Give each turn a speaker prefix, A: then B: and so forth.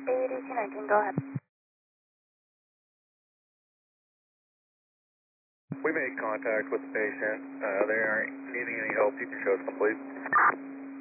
A: 8219, go ahead.
B: We made contact with the patient. They aren't needing any help. You can show us some, please.